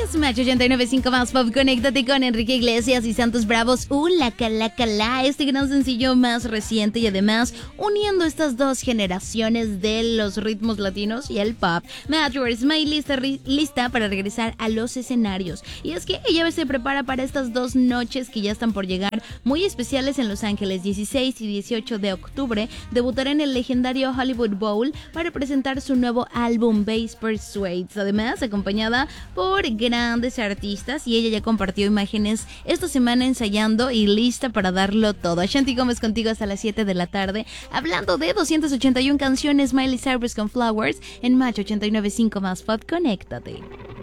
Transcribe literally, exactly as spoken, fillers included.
más, Match ochenta y nueve punto cinco más pop, conéctate con Enrique Iglesias y Santos Bravos, Ula Cala Cala, este gran sencillo más reciente y además uniendo estas dos generaciones de los ritmos latinos y el pop. Match, Smiley lista, lista para regresar a los escenarios, y es que ella se prepara para estas dos noches que ya están por llegar, muy especiales en Los Ángeles. Dieciséis y dieciocho de octubre debutará en el legendario Hollywood Bowl para presentar su nuevo álbum Bass Persuades, además acompañada por grandes artistas, y ella ya compartió imágenes esta semana ensayando y lista para darlo todo. Ashanti Gómez contigo hasta las siete de la tarde, hablando de doscientas ochenta y una canciones. Miley Cyrus con Flowers en Match ochenta y nueve punto cinco más pop, conéctate.